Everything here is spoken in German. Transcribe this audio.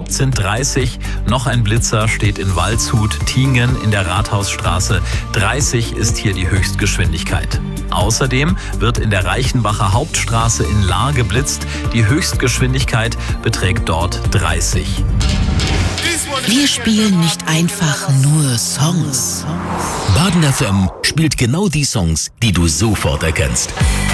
sind 30. Noch ein Blitzer steht in Waldshut, Tingen in der Rathausstraße. 30 ist hier die Höchstgeschwindigkeit. Außerdem wird in der Reichenbacher Hauptstraße in Lahr geblitzt. Die Höchstgeschwindigkeit beträgt dort 30. Wir spielen nicht einfach nur Songs. Baden FM spielt genau die Songs, die du sofort erkennst.